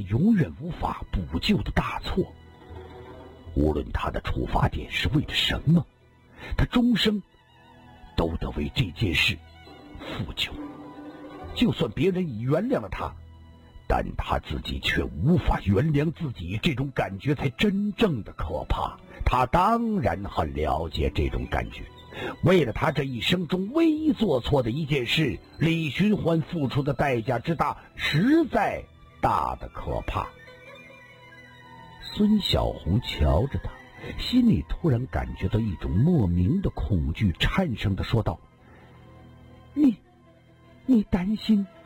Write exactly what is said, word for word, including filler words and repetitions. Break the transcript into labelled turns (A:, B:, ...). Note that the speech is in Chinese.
A: 永远无法补救的大错。无论他的出发点是为了什么，他终生都得为这件事负疚。就算别人已原谅了他，但他自己却无法原谅自己，这种感觉才真正的可怕。他当然很了解这种感觉。为了他这一生中唯一做错的一件事，李寻欢付出的代价之大，实在大的可怕。孙小红瞧着他，心里突然感觉到一种莫名的恐惧，颤声地说道：“你，你担心